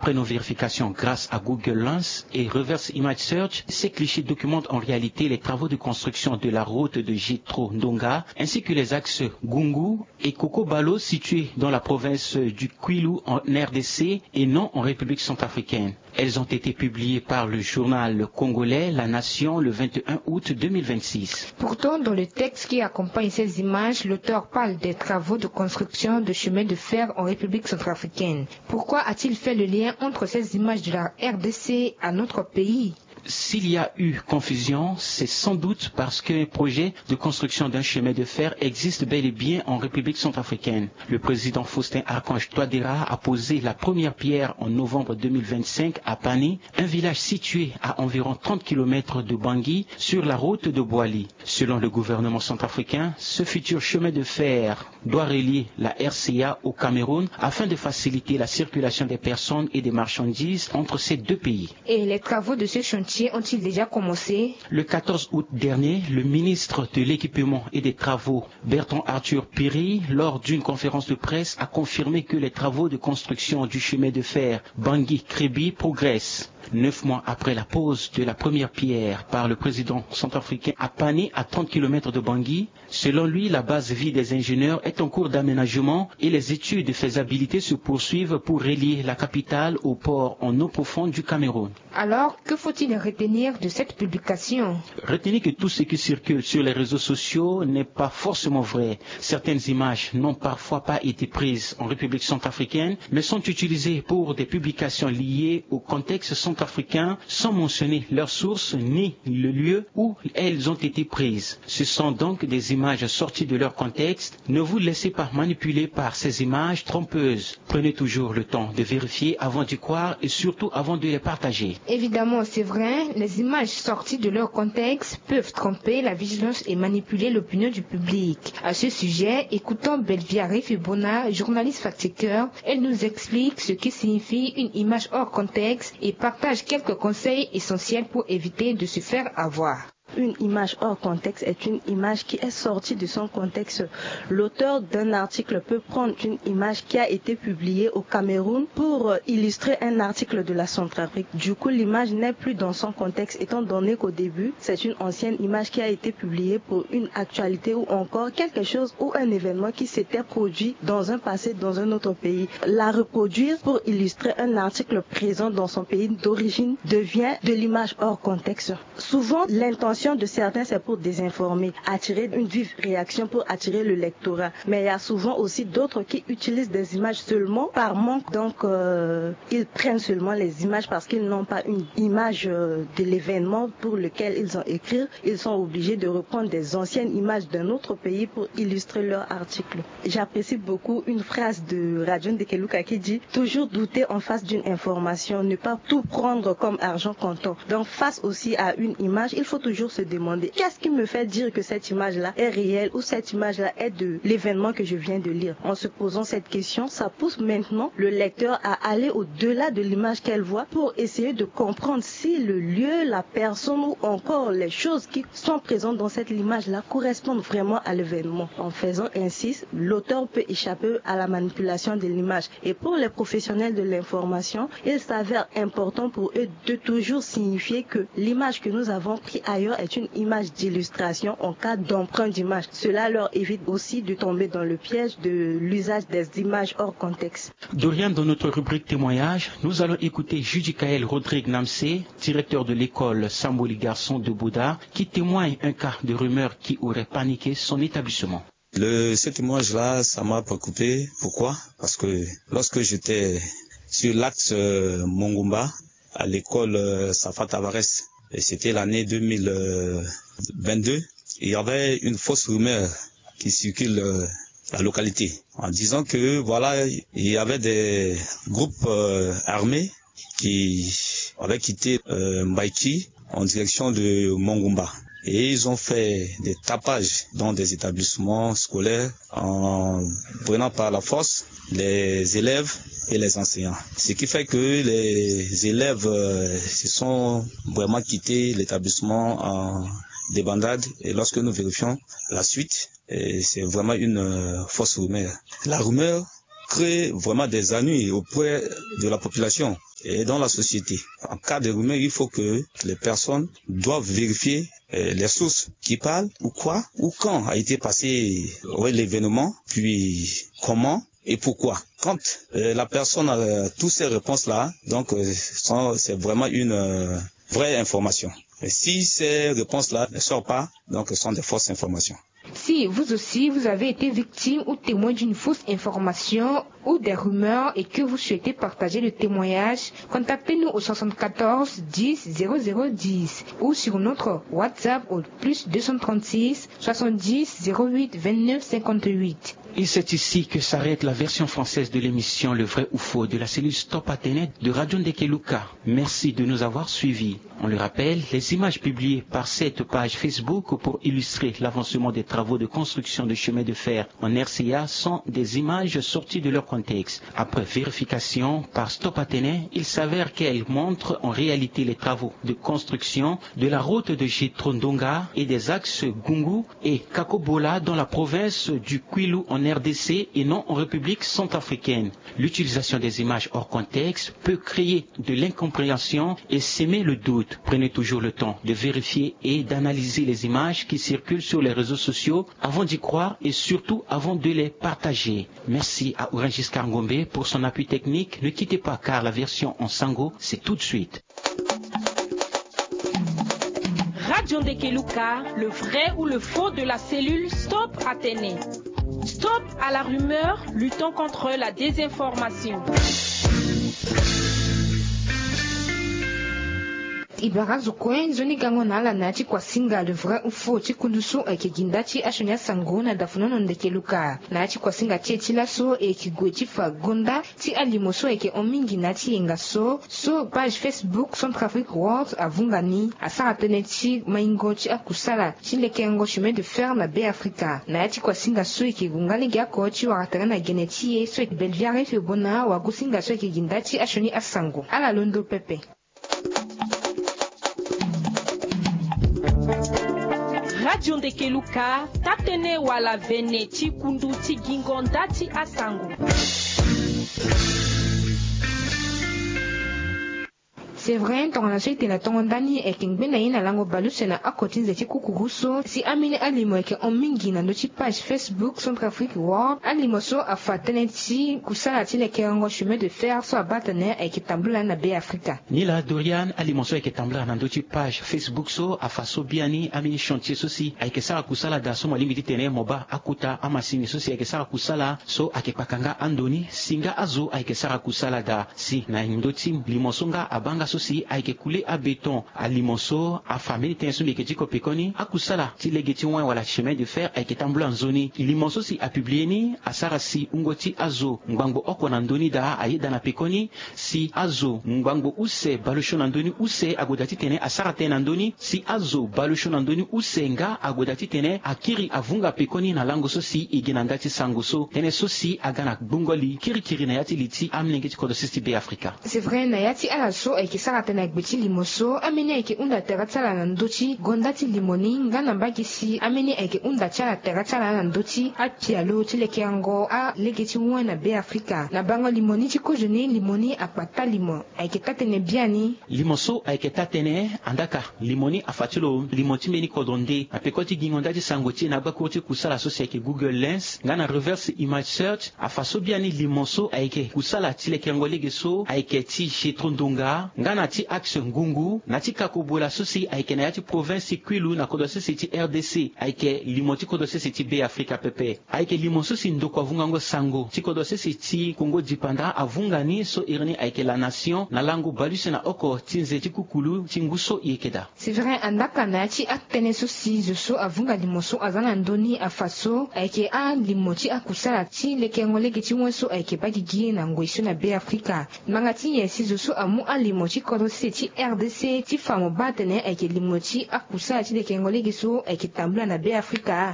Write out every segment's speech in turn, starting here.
Après nos vérifications grâce à Google Lens et Reverse Image Search, ces clichés documentent en réalité les travaux de construction de la route de Jethro Ndonga ainsi que les axes Gungu et Kokobalo situés dans la province du Kwilu en RDC et non en République centrafricaine. Elles ont été publiées par le journal congolais La Nation le 21 août 2026. Pourtant, dans le texte qui accompagne ces images, l'auteur parle des travaux de construction de chemins de fer en République centrafricaine. Pourquoi a-t-il fait le lien entre ces images de la RDC à notre pays ? S'il y a eu confusion, c'est sans doute parce qu'un projet de construction d'un chemin de fer existe bel et bien en République centrafricaine. Le président Faustin Archange Touadéra a posé la première pierre en novembre 2025 à Pané, un village situé à environ 30 km de Bangui sur la route de Boali. Selon le gouvernement centrafricain, ce futur chemin de fer doit relier la RCA au Cameroun afin de faciliter la circulation des personnes et des marchandises entre ces deux pays. Et les travaux de ce chantier ont-ils déjà commencé? Le 14 août dernier, le ministre de l'Équipement et des Travaux, Bertrand Arthur Piri, lors d'une conférence de presse, a confirmé que les travaux de construction du chemin de fer Bangui-Kribi progressent. 9 mois après la pose de la première pierre par le président centrafricain à Pané, à 30 km de Bangui, selon lui, la base vie des ingénieurs est en cours d'aménagement et les études de faisabilité se poursuivent pour relier la capitale au port en eau profonde du Cameroun. Alors, que faut-il retenir de cette publication? Retenez que tout ce qui circule sur les réseaux sociaux n'est pas forcément vrai. Certaines images n'ont parfois pas été prises en République centrafricaine, mais sont utilisées pour des publications liées au contexte centrafricain sans mentionner leur source ni le lieu où elles ont été prises. Ce sont donc des images sorties de leur contexte. Ne vous laissez pas manipuler par ces images trompeuses. Prenez toujours le temps de vérifier avant d'y croire et surtout avant de les partager. Évidemment, c'est vrai, les images sorties de leur contexte peuvent tromper la vigilance et manipuler l'opinion du public. À ce sujet, écoutons Belvia Fibona, journaliste fact-checker. Elle nous explique ce qui signifie une image hors contexte et partage quelques conseils essentiels pour éviter de se faire avoir. Une image hors contexte est une image qui est sortie de son contexte. L'auteur d'un article peut prendre une image qui a été publiée au Cameroun pour illustrer un article de la Centrafrique. Du coup, l'image n'est plus dans son contexte étant donné qu'au début, c'est une ancienne image qui a été publiée pour une actualité ou encore quelque chose ou un événement qui s'était produit dans un passé dans un autre pays. La reproduire pour illustrer un article présent dans son pays d'origine devient de l'image hors contexte. Souvent, l'intention de certains, c'est pour désinformer, attirer une vive réaction pour attirer le lectorat. Mais il y a souvent aussi d'autres qui utilisent des images seulement par manque. Donc, ils prennent seulement les images parce qu'ils n'ont pas une image de l'événement pour lequel ils ont écrit. Ils sont obligés de reprendre des anciennes images d'un autre pays pour illustrer leur article. J'apprécie beaucoup une phrase de Radion Dekeluka qui dit « Toujours douter en face d'une information, ne pas tout prendre comme argent comptant ». Donc, face aussi à une image, il faut toujours se demander qu'est-ce qui me fait dire que cette image-là est réelle ou cette image-là est de l'événement que je viens de lire. En se posant cette question, ça pousse maintenant le lecteur à aller au-delà de l'image qu'elle voit pour essayer de comprendre si le lieu, la personne ou encore les choses qui sont présentes dans cette image-là correspondent vraiment à l'événement. En faisant ainsi, l'auteur peut échapper à la manipulation de l'image. Et pour les professionnels de l'information, il s'avère important pour eux de toujours signifier que l'image que nous avons prise ailleurs est une image d'illustration en cas d'emprunt d'image. Cela leur évite aussi de tomber dans le piège de l'usage des images hors contexte. Dorian, dans notre rubrique témoignage, nous allons écouter Judicaël Rodrigue Namsé, directeur de l'école Samboli Garçon de Bouddha, qui témoigne un cas de rumeur qui aurait paniqué son établissement. Cette image-là, ça m'a préoccupé. Pourquoi? Parce que lorsque j'étais sur l'axe Mongumba, à l'école Safa Tavares, et c'était l'année 2022, il y avait une fausse rumeur qui circule la localité en disant que voilà, il y avait des groupes armés qui avaient quitté Mbaïki en direction de Mongumba. Et ils ont fait des tapages dans des établissements scolaires en prenant par la force les élèves et les enseignants. Ce qui fait que les élèves se sont vraiment quittés l'établissement en débandade. Et lorsque nous vérifions la suite, c'est vraiment une fausse rumeur. La rumeur crée vraiment des ennuis auprès de la population et dans la société. En cas de rumeur, il faut que les personnes doivent vérifier les sources qui parlent, ou quoi, ou quand a été passé l'événement, puis comment et pourquoi. Quand la personne a toutes ces réponses-là, donc c'est vraiment une vraie information. Et si ces réponses-là ne sortent pas, donc ce sont des fausses informations. Si vous aussi, vous avez été victime ou témoin d'une fausse information ou des rumeurs et que vous souhaitez partager le témoignage, contactez-nous au 74 10 0010 ou sur notre WhatsApp au plus 236 70 08 29 58. Et c'est ici que s'arrête la version française de l'émission Le Vrai ou Faux de la cellule Stop Athénée de Radio Ndekeluka. Merci de nous avoir suivis. On le rappelle, les images publiées par cette page Facebook pour illustrer l'avancement des travaux de construction de chemin de fer en RCA sont des images sorties de leur contexte. Après vérification par Stop Athénée, il s'avère qu'elles montrent en réalité les travaux de construction de la route de Jitron-Donga et des axes Gungu et Kakobola dans la province du Kwilu en RDC et non en République centrafricaine. L'utilisation des images hors contexte peut créer de l'incompréhension et s'aimer le doute. Prenez toujours le temps de vérifier et d'analyser les images qui circulent sur les réseaux sociaux avant d'y croire et surtout avant de les partager. Merci à Ourangis Karngombe pour son appui technique. Ne quittez pas car la version en sango, c'est tout de suite. Radio Ndekeluka, le vrai ou le faux de la cellule Stop Athénée. Stop à la rumeur, luttons contre la désinformation. Ibara zokwen zoni gango na ala na kwa singa le vrai ou faux ti kundusu eke gindachi ashonya sango na dafunono Ndekeluka na kwa singa ti laso eke gweti fa gonda ti alimoso eke omingi na ti yenga so page Facebook Centrafrique World avungani asara teneti maingo ti akusala ti lekengo chemin de fer na be Afrika na kwa singa so eke gungani gya ko ti waratana na geneti ye so eke belviare fe bona wa gusinga so eke gindachi ashoni asango ala londo pepe. Radio Ndekeluka, tatene wala vene ti kundu ti gingonda ti asango. C'est vrai, Tonganasoi te la tongondani e kingbena ina lango baluse na akotinze ti kukuruso si amini alimo eke omingi na noti page Facebook Centrafrique World alimo so afatene ti kusala ti leke yango chemin de fer so abatane eke tambula na be Afrika. Nila Dorian alimo so eke tambula na noti page Facebook so afaso biani amini chantier so si eke sara kusala da so malimiti tene moba akuta amasini so si eke sara kusala so ake pakanga andoni singa azo eke sara kusala da si na ndoti limosonga abanga si aike coulé à béton à limonso à famille tensu meketi kopekoni akusala ti legeti wan wala chemin de fer aike tambula nzoni limonso si a publié ni asara si ungoti azo ngbango oko na ndoni da ayeda na pekoni si azo ngbango use balusho na ndoni use agodati tene asara tene na ndoni si azo balusho na ndoni use nga agodati tene akiri avunga pekoni na lango so si igina ndati sango so tene so si agana bungoli kiri na yati liti amlengeti kodo sisti be Afrika. C'est vrai na yati ala so aike sarata na gbeti limoso ameni eke unda teratsala na ndoti gondati limoni ngana bagisi ameni eke unda chala teratsala na ndoti apialo tileke yango a legeti wana be Afrika na bango limoni ti kojoni limoni akpata limo aike tatene biani limoso aike tatene andaka limoni afatilo limoti meni kodonde apekoti gingondati sangoti na bakoti kusala so eke Google Lens ngana reverse image search afaso biani limoso aike kusala tileke yango legeso aike ti Jitron-Donga ngana ti axe Ngungu na ti Kakobola so si aike na yati province Kwilu na kodose si ti RDC aike limoti kodose si ti be Afrika pepe aike limoso si ndoko avungango sango ti kodose si ti Congo dipanda avungani so irni aike la nation na lango baluse na oko ti nze ti kukulu ti nguso yekeda. C'est vrai andaka na yati atene so si so avunga limoso azana ndoni afaso aike a limoti akusala ti lekengo legeti wenso aike bagigi na ngoiso na be Afrika mangati yesi so amu alimoti kodose ti RDC ti famo batene aike limoti akusala ti lekengo legeso aike tambula na be Afrika.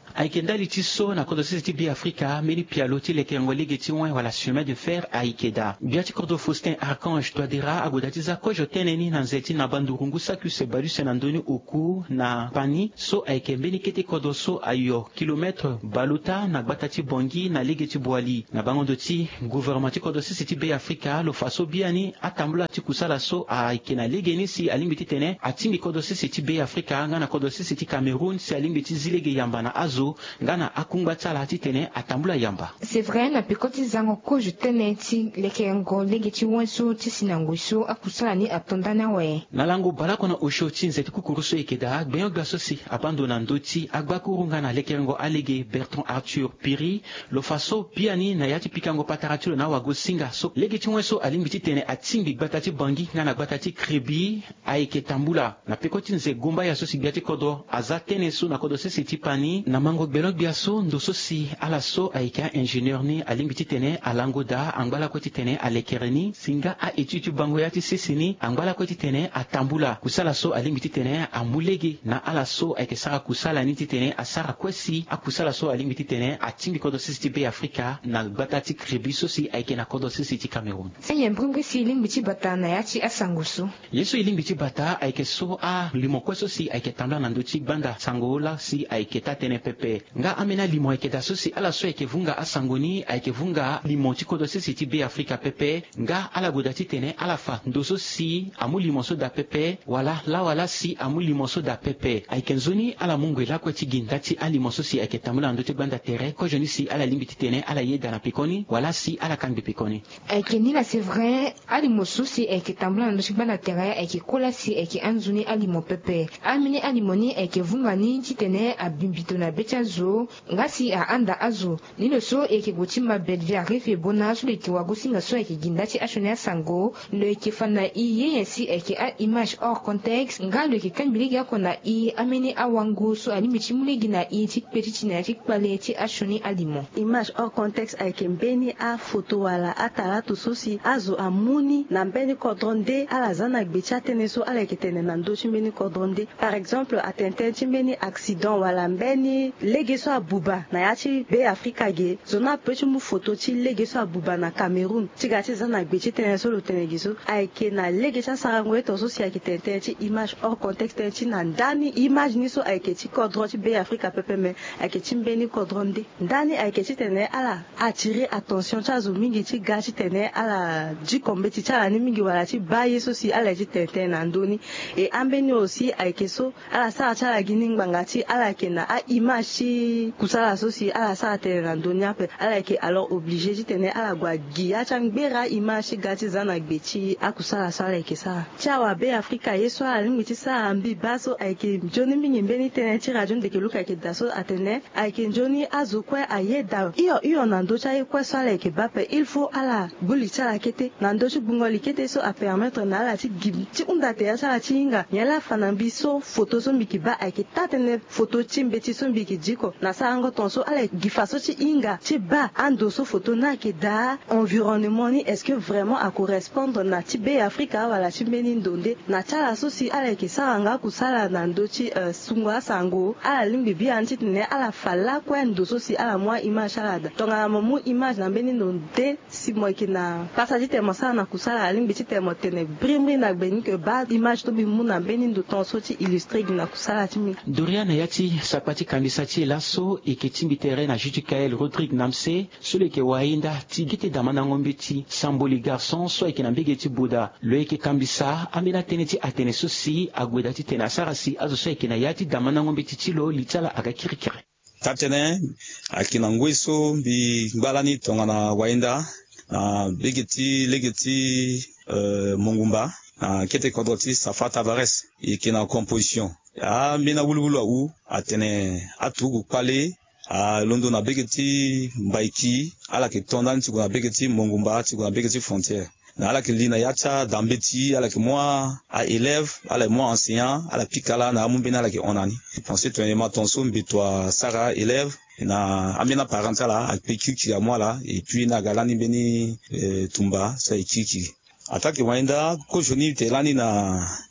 aikenda litiso na kodo sisi bi Afrika meni pialoti le kengo lege ti wen wala chemin de fer aikeda biati kordo Faustin Archange Touadéra agodatiza kojo teneni na nzeti na bandurungu saku se balu se na ndoni oku na pani so aike mbeni kete kodo so ayo kilometre baluta na gbatati bongi na lege ti boali na bangondo ti gouvernement ti kodo sisi bi Afrika lo faso biani atambula ti kusala so aike na lege ni si alimbi ti tene atingi kodo sisi bi Afrika nga na kodo sisi ti Cameroun si alimbi ti zilege yamba na azo nga na akungba tsala ti tene atambula yamba. C'est vrai na pikoti zango kojo tene ti lekengo lege ti wenso ti sinango so akusala ni atondana we na lango bala kona osho ti nzeti kukuru so ekeda gbenyo gba so si abando na ndoti agbakuru nga na lekengo alege Bertrand Arthur Piri lo faso biani na yati pikango pataratulo na wago singa so lege ti wenso alimbi ti tene atimbi gbata ti bangi nga na gbata ti krebi aike tambula na pikoti nze gomba ya so si biati kodo aza tene so na kodo sisi ti pani na mango gbelo gbia so ndo so si ala so aika ingénieur ni alimbi ti tene alango da angbala ko ti tene alekereni singa a etutu bango ya ti sisi ni angbala ko ti tene atambula kusala so alimbi ti tene amulege na ala so ayeke sara kusala ni ti tene asara kwesi akusala so alimbi ti tene atimbi kodo sisi ti be Afrika na gbata ti krebi so si ayeke na kodo sisi ti Cameroun senye mbringi si ilimbi ti bata na ya ti asango so yeso ilimbi ti bata ayeke so a limo kue so si ayeke tambula na ndö ti gbanda sango la si ayeke ta tene pepe nga amena limo ayeke da so si ala so ayeke vunga asango ni ayeke vunga limo ti kodo sisi ti be Afrika pepe nga ala gue da ti tene ala fa ndo so si amu limo so da pepe wala la wala si amu limo so da pepe ayeke nzoni ala mu ngue lakue ti gi nda ti alimo so si ayeke tambula na ndö ti gbanda tere kozo ni si ala limbi ti tene ala ye da na pikoni wala si ala kangbi pikoni ayeke ni la c'est vrai alimo so si ayeke tambula na ndö ti gbanda tere ayeke kola si ayeke anzoni alimo pepe amini alimo ni ayeke vunga ni ti tene abimbito na be ti azo nga si aanda azo ni lo so ayeke gue ti mabel vi arrive bona so lo yeke wago singa so ayeke gi nda ti aso ni asango lo yeke fa na i ye si ayeke image hors contexte nga lo yeke kangbi lege oko na i ameni awango so alimi ti mu lege na i ti kpe ti tene na ti kpale ti aso ni alimo image hors contexte ayeke mbeni afoto wala atala to so si azo amuni na mbeni kodro nde ala za na gbe ti atënë so ala yeke tene na ndö ti mbeni kodro nde par exemple atëntën ti mbeni accident wala mbeni lege so abuba na ya ti be Afrika ge zo na apeut ti mu foto ti lege so abuba na Cameroun ti ga ti za na gbe ti tënë so lo tene gi so ayeke na lege ti asarango ye to so si ayeke tene tënë ti image hors contexte tënë ti na ndani image ni so ayeke ti kodro ti be Afrika pepe me ayeke ti mbeni kodro nde ndani ayeke ti tene ala attirer attention ti azo mingi ti ga ti tene ala jikombe ti ala ni mingi wala ti ba ye so si ala ti tene tënë na ndöni e ambeni aussi ayeke so ala sara ti ala gi ni ngbanga ti ala yeke na image ti kusala so si ala sara tene na ndöni ape ala yeke alors obligé ti tene ala gue gi ya ti angbera image ti ga ti za na gbe ti akusala so ala yeke sara ti awabe Afrika ye so ala lingbi ti sara ambi ba so ayeke nzoni mingi mbeni tënë ti radio Ndekeluka ayeke da so atene ayeke nzoni azo kue aye da iyo na ndö ti aye kue so ala yeke ba pe il faut ala gbuli ti ala kete na ndö ti gbungoli kete so apermettre na ala ti gi ti hunda tere ti ala ti hinga nyen la fa na mbi so foto so mbi yeke ba ayeke ta tënë foto ti mbe ti so mbi yeke diko na sarango tonso ala yeke gi fa so ti hinga ti ba ando so foto na ayeke da environnement ni est-ce que vraiment akorespondre na ti be Afrika wala ti mbeni ndo nde na ti ala so si ala yeke sara nga akusala na ndö ti sungo asango ala lingbi bia ni ti tene ala fa lakue ndo so si ala mu image ala da tongana mo mu image na mbeni ndo nde si mo yeke na pasa ti tene mo sara na kusala ala lingbi ti tene mo tene brimbri na gbe ni yeke ba image to mbi mu na mbeni ndo tonso ti illustre gi na kusala ti mi doria na ya ti sakpa ti kambisa ti e laso e yeke ti mbi tere na jutu kael Rodrigue Namse so lo yeke wahinda ti gi te dama na ngombe ti samboli garçon so ayeke na mbege ti boda lo yeke kambisa ambeni atënë ti atene so si ague da ti tene asara si azo so ayeke na ya ti dama na ngombe ti ti lo li ti ala aga kirikiri tatene ayeke na ngoi so mbi ngbala ni tongana wahinda na bege ti lege ti mongumba na kete kodro ti Safa Tavares e yeke na composition ambeni awuluwulu awu atene atugu kpale londo na bege ti mbaiki ala yeke tondani ti gue na bege ti mongumba ti gue na bege ti frontière na ala yeke li na ya ti adambe ti ala yeke mu élève ala yeke mu enseignant ala pikala na amu mbeni ala yeke hona ni pense tongana ma tonso mbi to asara élève na ambeni aparent ti ala ayeke kirikiri amu ala et puis na ga lani mbeni tumba so ayeke kirikiri atake wahinda kozo ni te lani na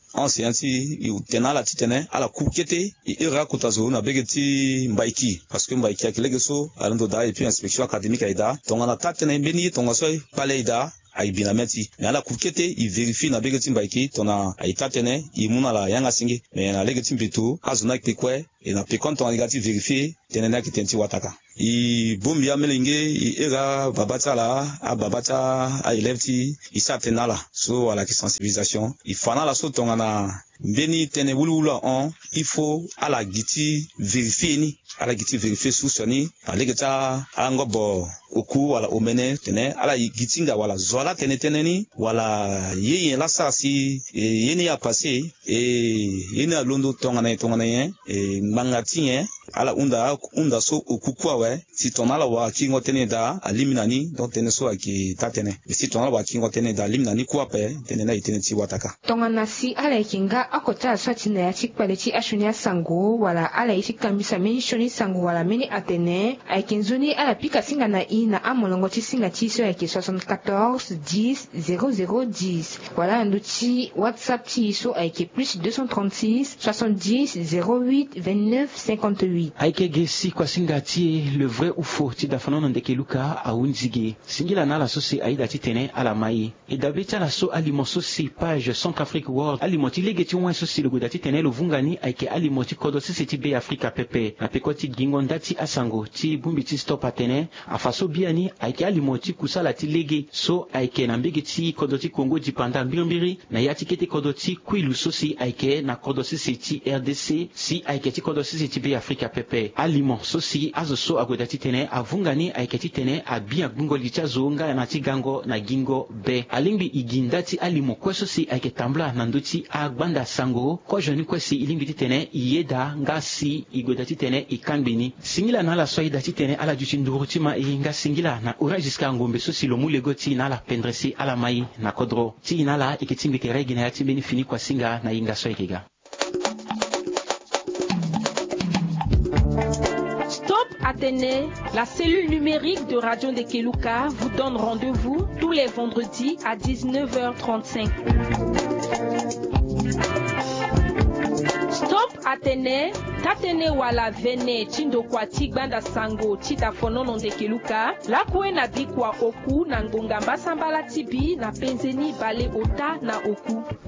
anciensi tena la titene ala kukete ira kutazo na begeti mbaiki parce que mbaiki akilegeso alando da et puis inspection académique aida tongana tatene beni tongaso paleida aibina meti mais ala kukete il vérifie na begeti mbaiki tona aitatene imuna la yanga singi mais na legeti mbitu azuna kpekwe et na pekon ton négatif vérifié tenena kitenti wataka i bombia melenge i era babata la a babata a elefti i satenala so ala ki sensibilisation i fana la so tongana mbeni tene wulula on il faut ala giti vérifier sous soni alegeta angobo oku wala omene tene ala gitinga wala zola teneteni wala yeye la sasi yeni a passé yeni a londo tongana yen mangati ala unda so okukwa we si tonala wa kingo tene da aliminani donc tene so aki tatene si tonala wa kingo tene da aliminani kwa pe tene na itene ti wataka tongana si ala kinga akota satina ya chikpale chi ashunia sango wala ala isikambisa meni shoni sango wala meni atene aikinzoni ala pika singa na ina amolongo chi singa chi so yake 74 10 0010 wala nduchi WhatsApp chi so yake plus 236 70 08 29 58 aike gesi kwa singati le vrai ou faux ti dafano ndeke luka a unzige singila na la sosi aida ti tene ala mai e dabeta la so alimoso si page Centrafrique World alimoti legeti wan sosi le godati tene lo vungani aike alimoti kodo si ti be Africa pepe na pekoti gingonda ti asango ti bumbi ti stop atene afaso biani aike alimoti kusala ti lege so aike na mbege ti kodo ti Congo di panda mbiri na yati kete kodo ti kwilu sosi aike na kodo si ti RDC si aike ti kodo si ti be Africa pepe aliment sosi azo so agodati tene avungani aiketi tene abia gungo licha zonga na tigango na gingo be alingbi igindati alimo kweso si aiketambla na nduti agbanda sango ko joni kwesi ilingbi tene iyeda ngasi igodati tene ikangbini singila na la soidati tene ala duti ndurutima inga singila na urajiska ngombe sosi lomule goti na la pendresi ala mai na kodro ti inala ikitimbi keregi na yati beni fini kwa singa na inga soikega. Stop Athénée, la cellule numérique de Radio Ndekeluka vous donne rendez-vous tous les vendredis à 19h35. Stop Athénée, Tatene wala vene chindo kwa tigbanda sango chita fonono Ndekeluka, la kue na bikwa oku na ngonga mbasambala tibi na penzeni bale ota na oku.